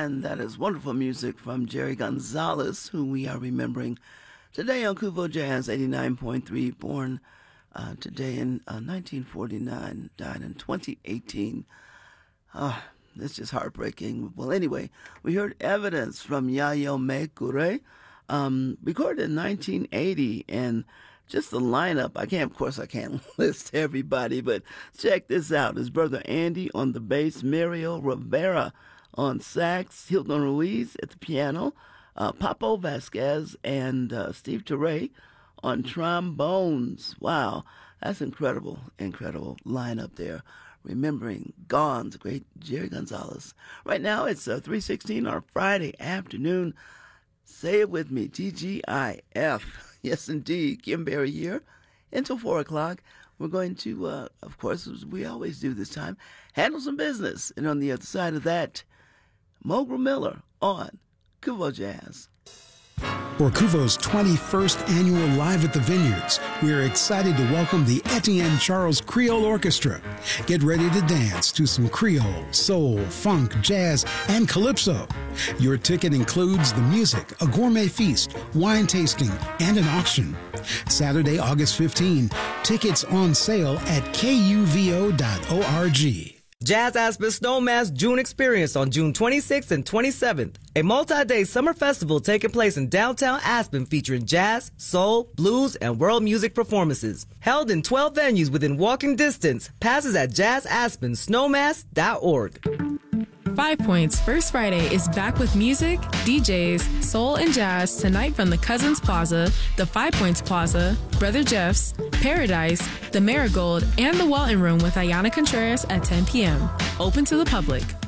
And that is wonderful music from Jerry Gonzalez, who we are remembering today on Kuvo Jazz 89.3, born today in 1949, died in 2018. It's just heartbreaking. Well, anyway, we heard Evidence from Yayo Mekure, recorded in 1980, and just the lineup, I can't list everybody, but check this out. His brother Andy on the bass, Mario Rivera on sax, Hilton Ruiz at the piano, Papo Vasquez and Steve Teray on trombones. Wow, that's incredible lineup there. Remembering Gon's great Jerry Gonzalez. Right now it's 3:16 on Friday afternoon. Say it with me, TGIF. Yes, indeed. Kim Berry here until 4 o'clock. We're going to, of course, as we always do this time, handle some business. And on the other side of that, Mogra Miller on Kuvo Jazz. For Kuvo's 21st annual Live at the Vineyards, we are excited to welcome the Etienne Charles Creole Orchestra. Get ready to dance to some Creole, soul, funk, jazz, and calypso. Your ticket includes the music, a gourmet feast, wine tasting, and an auction. Saturday, August 15, tickets on sale at kuvo.org. Jazz Aspen Snowmass June Experience on June 26th and 27th. A multi-day summer festival taking place in downtown Aspen featuring jazz, soul, blues, and world music performances. Held in 12 venues within walking distance. Passes at jazzaspensnowmass.org. 5 Points First Friday is back with music, DJs, soul, and jazz tonight from the Cousins Plaza, the 5 Points Plaza, Brother Jeff's, Paradise, the Marigold, and the Walton Room with Ayana Contreras at 10 p.m. Open to the public.